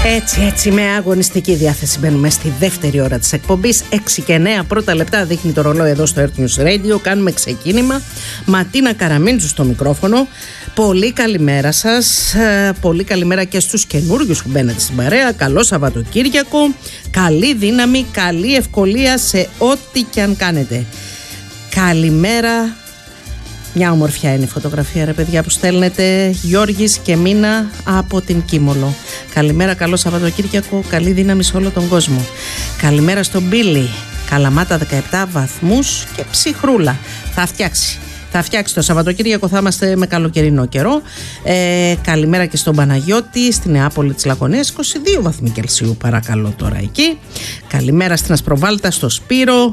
Έτσι, με αγωνιστική διάθεση μπαίνουμε στη δεύτερη ώρα της εκπομπής. 6 και 9 πρώτα λεπτά δείχνει το ρολόι εδώ στο Earth News Radio. Κάνουμε ξεκίνημα. Ματίνα Καραμίντζου στο μικρόφωνο. Πολύ καλημέρα σας. Πολύ καλημέρα και στους καινούριους που μπαίνετε στην παρέα. Καλό Σαββατοκύριακο. Καλή δύναμη, καλή ευκολία σε ό,τι και αν κάνετε. Καλημέρα. Μια ομορφιά είναι η φωτογραφία, ρε παιδιά, που στέλνετε. Γιώργης και Μίνα από την Κίμολο. Καλημέρα, καλό Σαββατοκύριακο. Καλή δύναμη σε όλο τον κόσμο. Καλημέρα στον Μπίλι. Καλαμάτα 17 βαθμούς και ψυχρούλα. Θα φτιάξει το Σαββατοκύριακο, θα είμαστε με καλοκαιρινό καιρό. Καλημέρα και στον Παναγιώτη, στη Νεάπολη της Λακωνίας, 22 βαθμοί Κελσίου, παρακαλώ τώρα εκεί. Καλημέρα στην Ασπροβάλτα, στο Σπύρο.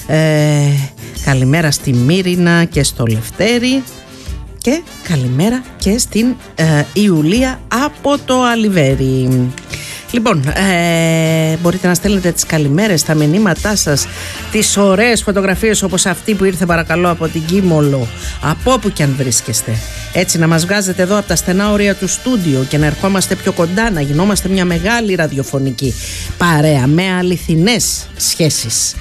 Καλημέρα στη Μύρινα και στο Λευτέρη. Και καλημέρα και στην Ιουλία από το Αλιβέρι. Λοιπόν, μπορείτε να στέλνετε τις καλημέρες, τα μηνύματά σας, τις ωραίες φωτογραφίες όπως αυτή που ήρθε παρακαλώ από την Κίμολο, από όπου και αν βρίσκεστε. Έτσι να μας βγάζετε εδώ από τα στενά όρια του στούντιο και να ερχόμαστε πιο κοντά, να γινόμαστε μια μεγάλη ραδιοφωνική παρέα με αληθινές σχέσεις.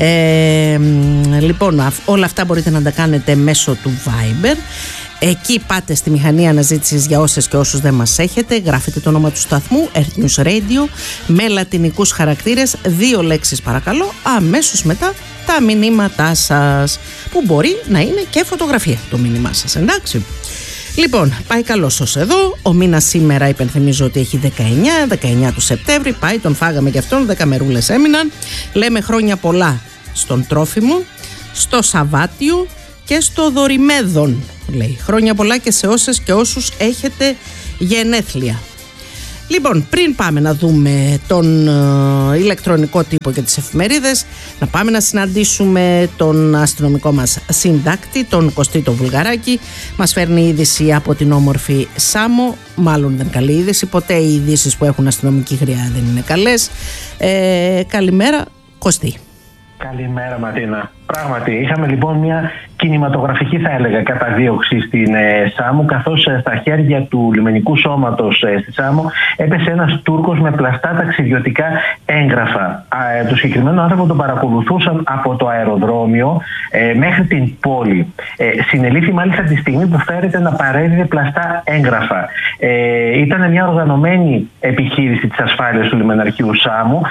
Λοιπόν, όλα αυτά μπορείτε να τα κάνετε μέσω του Viber. Εκεί πάτε στη μηχανή αναζήτησης για όσες και όσους δεν μας έχετε. Γράφετε το όνομα του σταθμού Earth News Radio με λατινικούς χαρακτήρες, 2 λέξεις παρακαλώ. Αμέσως μετά τα μηνύματά σας, που μπορεί να είναι και φωτογραφία το μήνυμά σας, εντάξει. Λοιπόν, πάει καλώς ως εδώ. Ο μήνας σήμερα υπενθυμίζω ότι έχει 19 του Σεπτέμβρη. Πάει, τον φάγαμε και αυτόν, 10 μερούλες έμειναν. Λέμε χρόνια πολλά στον Τρόφιμο, στο Σαββάτιο και στο Δωρημέδον, λέει. Χρόνια πολλά και σε όσες και όσους έχετε γενέθλια. Λοιπόν, πριν πάμε να δούμε τον ηλεκτρονικό τύπο και τις εφημερίδες, να πάμε να συναντήσουμε τον αστυνομικό μας συντάκτη, τον Κωστή το Βουλγαράκη. Μας φέρνει είδηση από την όμορφη Σάμο. Μάλλον δεν καλή είδηση. Ποτέ οι ειδήσεις που έχουν αστυνομική χρειά δεν είναι καλές. Καλημέρα, Κωστή. Καλημέρα, Ματίνα. Πράγματι, είχαμε λοιπόν μια κινηματογραφική, θα έλεγα, καταδίωξη στην Σάμο, καθώς στα χέρια του λιμενικού σώματος στη Σάμο έπεσε ένας Τούρκος με πλαστά ταξιδιωτικά έγγραφα. Το συγκεκριμένο άνθρωπο τον παρακολουθούσαν από το αεροδρόμιο μέχρι την πόλη. Συνελήφθη μάλιστα τη στιγμή που φέρεται να παρέδιδε πλαστά έγγραφα. Ήταν μια οργανωμένη επιχείρηση της ασφάλειας του λιμεναρχείου Σάμου.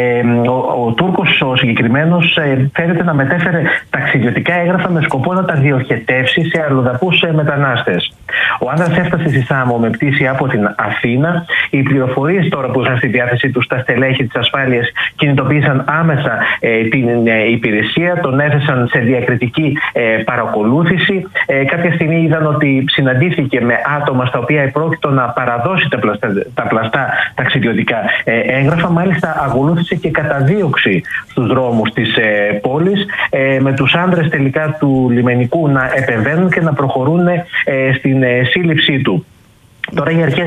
Ο Τούρκος ο συγκεκριμένος φέρεται να μετέφερε ταξιδιωτικά έγγραφα με σκοπό να τα διοχετεύσει σε αλλοδαπούς μετανάστες. Ο άνδρας έφτασε στη Σάμο με πτήση από την Αθήνα. Οι πληροφορίες τώρα που είχαν στη διάθεσή τους τα στελέχη της ασφάλειας κινητοποίησαν άμεσα την υπηρεσία, τον έθεσαν σε διακριτική παρακολούθηση. Κάποια στιγμή είδαν ότι συναντήθηκε με άτομα στα οποία επρόκειτο να παραδώσει τα πλαστά ταξιδιωτικά έγγραφα. Μάλιστα, ακολούθησε και καταδίωξη στους δρόμους της πόλης, με τους άνδρες τελικά του λιμενικού να επεμβαίνουν και να προχωρούν στην σύλληψή του. Τώρα οι αρχές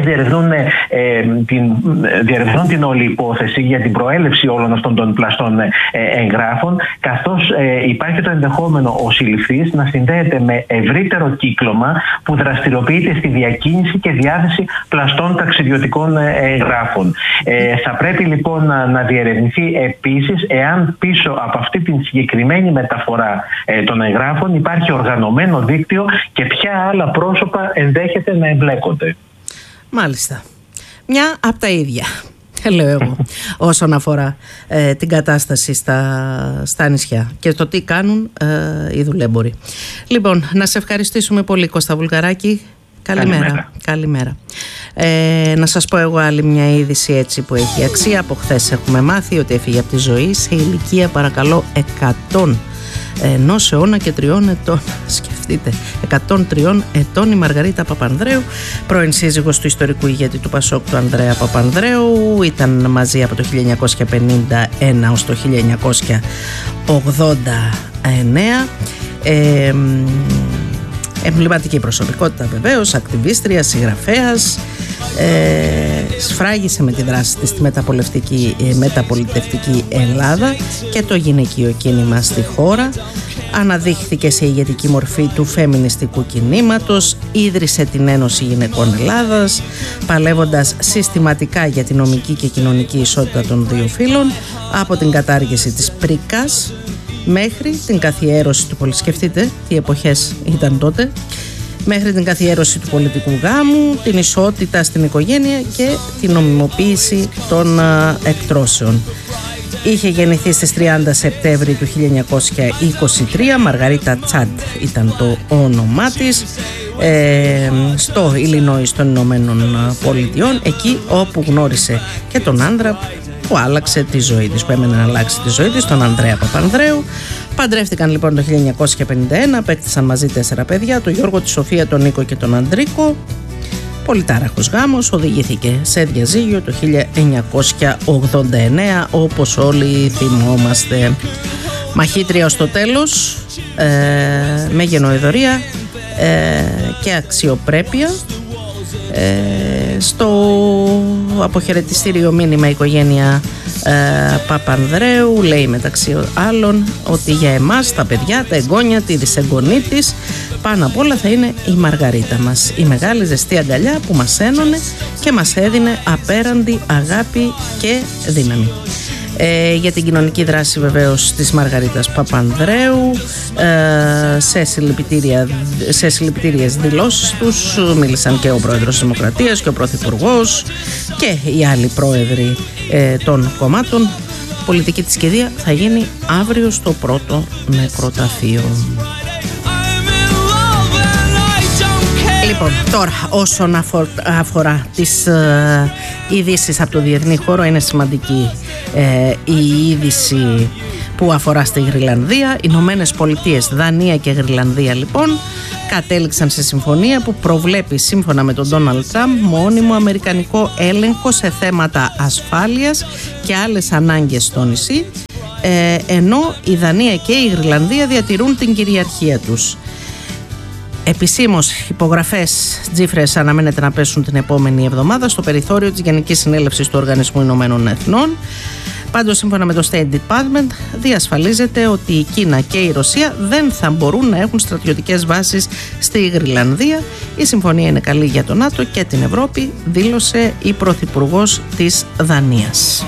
διερευνούν την όλη υπόθεση για την προέλευση όλων αυτών των πλαστών εγγράφων, καθώς υπάρχει το ενδεχόμενο ο συλληφθής να συνδέεται με ευρύτερο κύκλωμα που δραστηριοποιείται στη διακίνηση και διάθεση πλαστών ταξιδιωτικών εγγράφων. Θα πρέπει λοιπόν να διερευνηθεί επίσης εάν πίσω από αυτή την συγκεκριμένη μεταφορά των εγγράφων υπάρχει οργανωμένο δίκτυο και ποια άλλα πρόσωπα ενδέχεται να εμπλέκονται. Μάλιστα. Μια από τα ίδια, λέω εγώ, όσον αφορά την κατάσταση στα νησιά και το τι κάνουν οι δουλέμποροι. Λοιπόν, να σε ευχαριστήσουμε πολύ, Κώστα Βουλγαράκη. Καλημέρα. Να σας πω εγώ άλλη μια είδηση έτσι που έχει αξία. Από χθες έχουμε μάθει ότι έφυγε από τη ζωή σε ηλικία, παρακαλώ, 101 αιώνα και 3 ετών. Σκεφτείτε, 103 ετών η Μαργαρίτα Παπανδρέου, πρώην σύζυγος του ιστορικού ηγέτη του Πασόκ, του Ανδρέα Παπανδρέου. Ήταν μαζί από το 1951 ως το 1989. Εμβληματική προσωπικότητα βεβαίως, ακτιβίστρια, συγγραφέας. Σφράγισε με τη δράση της στη μεταπολιτευτική Ελλάδα και το γυναικείο κίνημα στη χώρα. αναδείχθηκε σε ηγετική μορφή του φεμινιστικού κινήματος, ίδρυσε την Ένωση Γυναικών Ελλάδας, παλεύοντας συστηματικά για την νομική και κοινωνική ισότητα των δύο φύλων, από την κατάργηση της πρίκας μέχρι την καθιέρωση του σκεφτείτε τι εποχές ήταν τότε, μέχρι την καθιέρωση του πολιτικού γάμου, την ισότητα στην οικογένεια και την νομιμοποίηση των εκτρώσεων. Είχε γεννηθεί στις 30 Σεπτέμβρη του 1923, Μαργαρίτα Τσάντ ήταν το όνομά της, στο Ιλινόις των Ηνωμένων Πολιτειών, εκεί όπου γνώρισε και τον άντρα που άλλαξε τη ζωή της, που έμενε να αλλάξει τη ζωή της, τον Ανδρέα Παπανδρέου. Παντρεύτηκαν λοιπόν το 1951, απέκτησαν μαζί 4 παιδιά, τον Γιώργο, τη Σοφία, τον Νίκο και τον Ανδρίκο. Πολυτάραχος γάμος, οδηγήθηκε σε διαζύγιο το 1989, όπως όλοι θυμόμαστε. Μαχήτρια ως το τέλος, με γενοειδωρία και αξιοπρέπεια. Στο αποχαιρετιστήριο μήνυμα οικογένεια Παπανδρέου λέει μεταξύ άλλων ότι για εμάς τα παιδιά, τα εγγόνια, τη δυσεγγονή της, πάνω απ' όλα θα είναι η Μαργαρίτα μας, η μεγάλη ζεστή αγκαλιά που μας ένωνε και μας έδινε απέραντη αγάπη και δύναμη. Για την κοινωνική δράση βεβαίως της Μαργαρίτας Παπανδρέου, σε συλληπιτήριες δηλώσεις τους μίλησαν και ο πρόεδρος της Δημοκρατίας και ο πρωθυπουργός και οι άλλοι πρόεδροι των κομμάτων. Πολιτική της κηδεία θα γίνει αύριο στο πρώτο νεκροταφείο. Λοιπόν, τώρα όσον αφορά τις ειδήσεις από το διεθνή χώρο, είναι σημαντική η είδηση που αφορά στη Γροιλανδία. Ηνωμένες Πολιτείες, Δανία και Γροιλανδία λοιπόν κατέληξαν σε συμφωνία που προβλέπει, σύμφωνα με τον Ντόναλντ Τραμπ, μόνιμο αμερικανικό έλεγχο σε θέματα ασφάλειας και άλλες ανάγκες στο νησί, ενώ η Δανία και η Γροιλανδία διατηρούν την κυριαρχία τους. Επισήμως υπογραφές τσίφρες αναμένεται να πέσουν την επόμενη εβδομάδα στο περιθώριο της Γενικής Συνέλευσης του Οργανισμού Ηνωμένων Εθνών. Πάντως, σύμφωνα με το State Department, διασφαλίζεται ότι η Κίνα και η Ρωσία δεν θα μπορούν να έχουν στρατιωτικές βάσεις στη Γροιλανδία. Η συμφωνία είναι καλή για το ΝΑΤΟ και την Ευρώπη, δήλωσε η Πρωθυπουργός της Δανίας.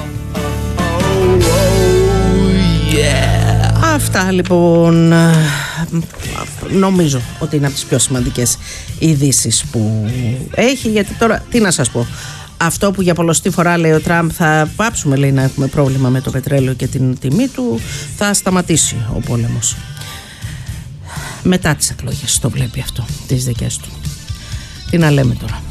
Αυτά λοιπόν νομίζω ότι είναι από τις πιο σημαντικές ειδήσεις που έχει, γιατί τώρα τι να σας πω, αυτό που για πολλοστή φορά λέει ο Τραμπ, θα πάψουμε λέει να έχουμε πρόβλημα με το πετρέλαιο και την τιμή του, θα σταματήσει ο πόλεμος. Μετά τις εκλογές το βλέπει αυτό, τις δικές του. Τι να λέμε τώρα.